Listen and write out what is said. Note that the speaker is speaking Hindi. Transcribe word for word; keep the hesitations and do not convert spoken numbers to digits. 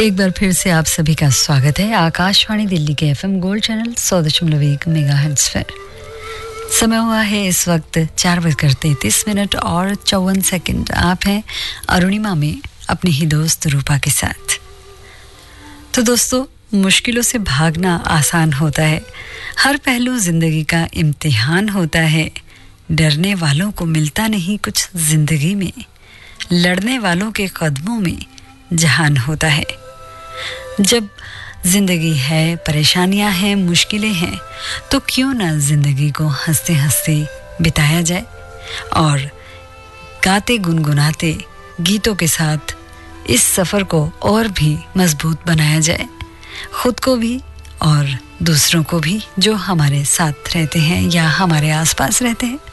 एक बार फिर से आप सभी का स्वागत है आकाशवाणी दिल्ली के एफएम गोल्ड चैनल सौ दशमलव एक मेगाहर्ट्ज पर। समय हुआ है इस वक्त चार बजकर तैंतीस मिनट और चौवन सेकंड। आप हैं अरुणिमा में अपने ही दोस्त रूपा के साथ। तो दोस्तों, मुश्किलों से भागना आसान होता है, हर पहलू जिंदगी का इम्तिहान होता है। डरने वालों को मिलता नहीं कुछ जिंदगी में, लड़ने वालों के कदमों में जहान होता है। जब जिंदगी है, परेशानियां हैं, मुश्किलें हैं, तो क्यों ना जिंदगी को हंसते हंसते बिताया जाए और गाते गुनगुनाते गीतों के साथ इस सफ़र को और भी मजबूत बनाया जाए, खुद को भी और दूसरों को भी जो हमारे साथ रहते हैं या हमारे आसपास रहते हैं।